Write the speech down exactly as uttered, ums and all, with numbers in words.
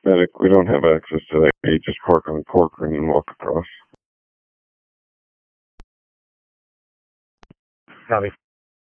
Medic, we don't have access to that gate. Just park on Corcoran and walk across. Copy.